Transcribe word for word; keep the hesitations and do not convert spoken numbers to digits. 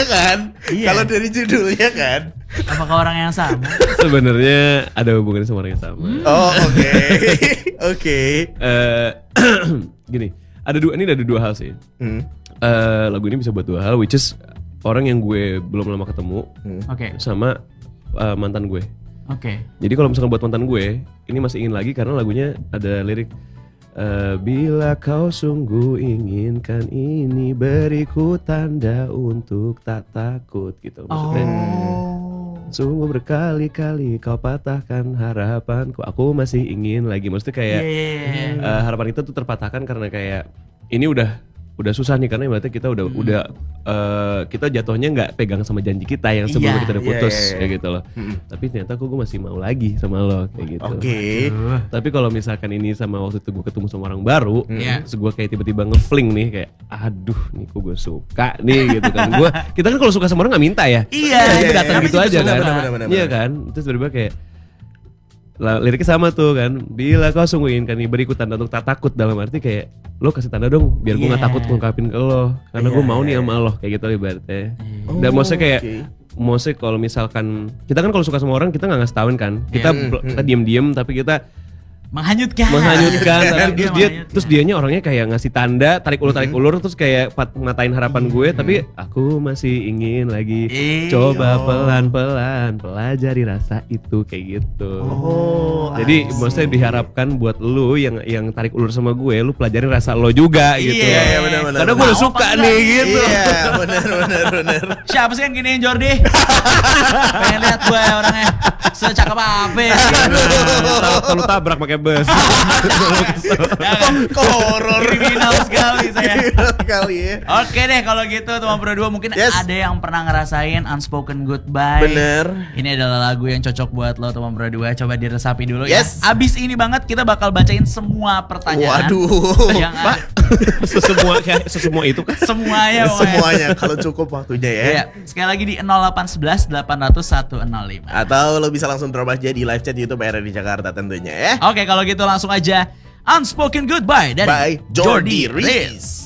kan? Iya. Kalau dari judulnya kan. Apakah orang yang sama? Sebenarnya ada hubungannya sama orang yang sama. Oh oke, oke. Eh, Gini, ada dua ini ada dua hal sih. Hmm. Eh, lagu ini bisa buat dua hal, which is orang yang gue belum lama ketemu Oke. sama eh, mantan gue. Oke. Jadi kalau misalkan buat mantan gue, ini masih ingin lagi karena lagunya ada lirik eh, bila kau sungguh inginkan ini, beriku tanda untuk tak takut gitu. Maksudnya Oh. sungguh berkali-kali kau patahkan harapanku, aku masih ingin lagi. Maksudnya kayak Iya. eh, harapan itu tuh terpatahkan karena kayak ini udah udah susah nih karena berarti kita udah Hmm. udah eh, kita jatuhnya nggak pegang sama janji kita yang sebelumnya Iya, kita udah iya, putus iya, iya. kayak gitu loh. Tapi ternyata kok gue masih mau lagi sama lo kayak gitu. Oke. Aduh. Tapi kalau misalkan ini sama waktu itu gue ketemu sama orang baru, Iya. terus gue kayak tiba-tiba ngefling nih kayak, aduh nih kok gue suka nih gitu kan. Gue kita kan kalau suka sama orang nggak minta ya. Iya, Kita iya, datang iya. gitu Tapi aja juga kan. suka. Benar, benar, Iya benar. kan. Terus tiba-tiba kayak lah, liriknya sama tuh kan. Bila kau sungguh inginkan ini, beriku tanda untuk tak takut, dalam arti kayak lo kasih tanda dong biar gue nggak Iya. takut ngungkapin ke lo karena gue Iya, mau nih iya. sama lo kayak gitu ibaratnya. Oh, Dan maksudnya kayak oke. maksudnya kalau misalkan kita kan kalau suka sama orang kita nggak ngasih tauin kan. Kita Iya. kita diem-diem tapi kita Menghanyutkan. menghanyutkan tapi Dia terus dia menghanyutkan. terus dianya orangnya kayak ngasih tanda tarik ulur tarik ulur terus kayak pat, ngatain harapan gue tapi aku masih ingin lagi Iya. coba pelan-pelan pelajari rasa itu kayak gitu. Oh, Jadi I see. maksudnya diharapkan buat lu yang yang tarik ulur sama gue, lu pelajarin rasa lo juga gitu. Iya, iya, benar, benar, Karena gue benar. udah suka Mau apa nih enggak? gitu. Iya, benar, benar, benar. Siapa sih yang giniin Jordi? Pengen lihat gue orangnya secakep apa ya? Tahu lu tabrak pakai bus. Kok horor Kriminal sekali saya. kali ya. Oke deh kalau gitu teman berdua mungkin Yes. ada yang pernah ngerasain unspoken goodbye. Bener. Ini adalah lagu yang cocok buat lo teman berdua. Coba diresapi dulu Yes. ya. Abis ini banget kita bakal bacain semua pertanyaan. Waduh. Yang Pak, sesemua kayak sesemua itu kan. semuanya pokoknya. Semuanya kalau cukup waktunya ya. Iya. Sekali lagi di nol delapan satu satu delapan nol nol satu nol lima. Atau lo bisa langsung drop aja di live chat YouTube R R di Jakarta tentunya ya. Oke kalau gitu langsung aja Unspoken Goodbye dari By Jordi Jordi Riz. Riz.